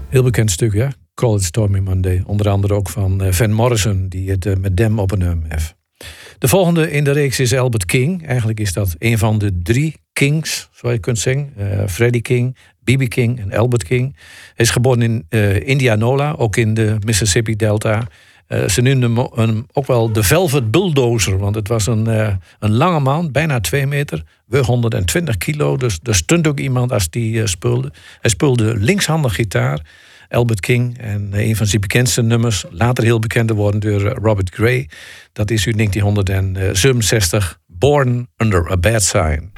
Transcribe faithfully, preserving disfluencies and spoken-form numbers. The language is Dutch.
Heel bekend stuk, ja. Call It Stormy Monday. Onder andere ook van uh, Van Morrison, die het uh, met Dem op een um, heeft. De volgende in de reeks is Albert King. Eigenlijk is dat een van de drie Kings, zoals je kunt zeggen. Uh, Freddie King, B B King en Albert King. Hij is geboren in uh, Indianola, ook in de Mississippi Delta. Uh, ze noemden hem ook wel de Velvet Bulldozer, want het was een, uh, een lange man, bijna twee meter, weeg honderdtwintig kilo. Dus er stond ook iemand als die uh, speelde. Hij speelde linkshandig gitaar, Albert King. En uh, een van zijn bekendste nummers, later heel bekend geworden door uh, Robert Gray. Dat is uit negentien zevenenzestig, Born Under a Bad Sign.